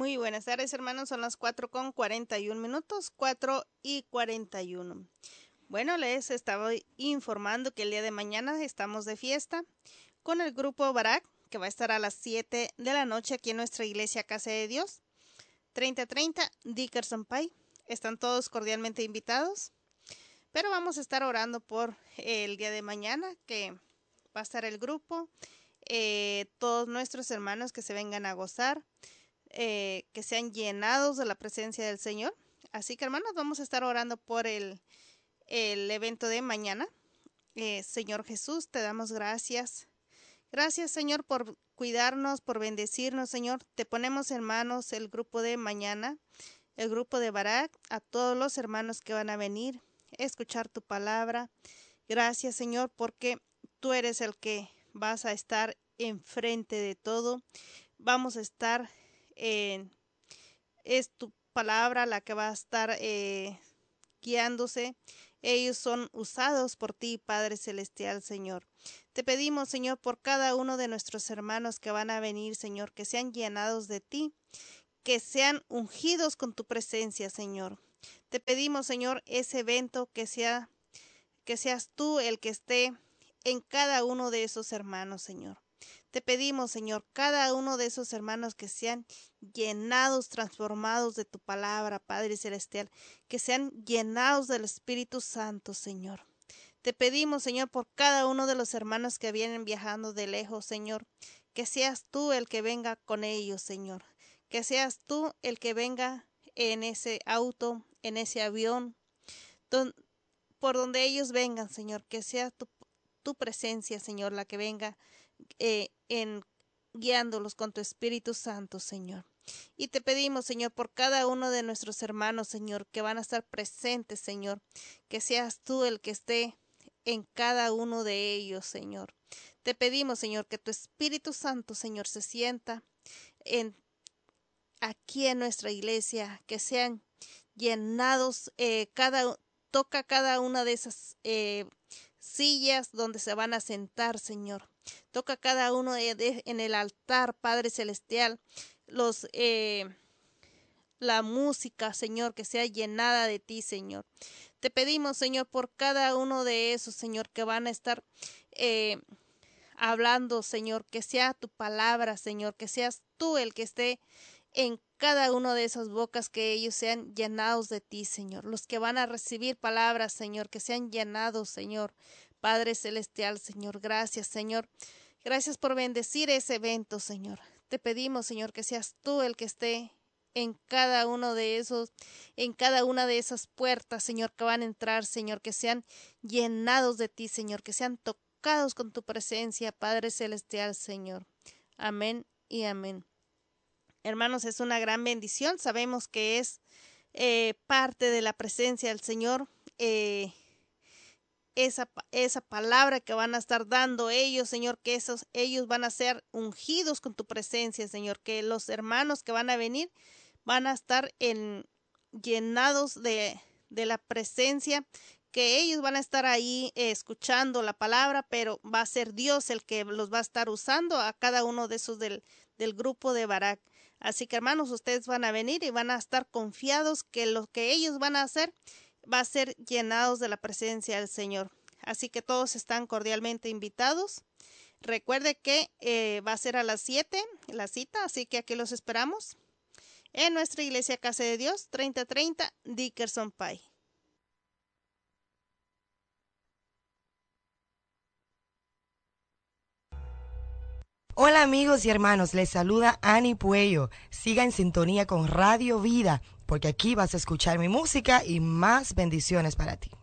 Muy buenas tardes, hermanos. Son las 4:41, 4:41. Bueno, les estaba informando que el día de mañana estamos de fiesta con el grupo Barak, que va a estar a las 7 de la noche aquí en nuestra iglesia Casa de Dios, 3030 Dickerson Pike. Están todos cordialmente invitados, pero vamos a estar orando por el día de mañana, que va a estar el grupo, todos nuestros hermanos que se vengan a gozar, que sean llenados de la presencia del Señor. Así que, hermanos, vamos a estar orando por el evento de mañana. Señor Jesús, te damos gracias. Gracias, Señor, por cuidarnos, por bendecirnos, Señor. Te ponemos en manos el grupo de mañana, el grupo de Barak, a todos los hermanos que van a venir a escuchar tu palabra. Gracias, Señor, porque tú eres el que vas a estar enfrente de todo. Vamos a estar es tu palabra la que va a estar guiándose. Ellos son usados por ti, Padre Celestial, Señor. Te pedimos, Señor, por cada uno de nuestros hermanos que van a venir, Señor, que sean llenados de ti, que sean ungidos con tu presencia, Señor. Te pedimos, Señor, ese evento que seas tú el que esté en cada uno de esos hermanos, Señor. Te pedimos, Señor, cada uno de esos hermanos que sean llenados, transformados de tu palabra, Padre Celestial, que sean llenados del Espíritu Santo, Señor. Te pedimos, Señor, por cada uno de los hermanos que vienen viajando de lejos, Señor, que seas tú el que venga con ellos, Señor, que seas tú el que venga en ese auto, en ese avión, por donde ellos vengan, Señor, que sea tu presencia, Señor, la que venga en guiándolos con tu Espíritu Santo, Señor. Y te pedimos, Señor, por cada uno de nuestros hermanos, Señor, que van a estar presentes, Señor, que seas tú el que esté en cada uno de ellos, Señor. Te pedimos, Señor, que tu Espíritu Santo, Señor, se sienta aquí en nuestra iglesia, que sean llenados, toca cada una de esas sillas donde se van a sentar, Señor. Toca cada uno en el altar, Padre Celestial, la música, Señor, que sea llenada de ti, Señor. Te pedimos, Señor, por cada uno de esos, Señor, que van a estar hablando, Señor, que sea tu palabra, Señor, que seas tú el que esté en cada una de esas bocas, que ellos sean llenados de ti, Señor. Los que van a recibir palabras, Señor, que sean llenados, Señor. Padre Celestial, Señor, gracias, Señor. Gracias por bendecir ese evento, Señor. Te pedimos, Señor, que seas tú el que esté en cada uno de esos, en cada una de esas puertas, Señor, que van a entrar, Señor, que sean llenados de ti, Señor, que sean tocados con tu presencia, Padre Celestial, Señor. Amén y amén. Hermanos, es una gran bendición. Sabemos que es parte de la presencia del Señor, esa palabra que van a estar dando ellos, Señor, que ellos van a ser ungidos con tu presencia, Señor, que los hermanos que van a venir van a estar llenados de la presencia, que ellos van a estar ahí escuchando la palabra, pero va a ser Dios el que los va a estar usando a cada uno de esos del grupo de Barak. Así que, hermanos, ustedes van a venir y van a estar confiados que lo que ellos van a hacer va a ser llenados de la presencia del Señor. Así que todos están cordialmente invitados. Recuerde que va a ser a las 7 la cita, así que aquí los esperamos en nuestra iglesia Casa de Dios, 3030 Dickerson Pike. Hola amigos y hermanos, les saluda Ani Puello. Siga en sintonía con Radio Vida, porque aquí vas a escuchar mi música y más bendiciones para ti.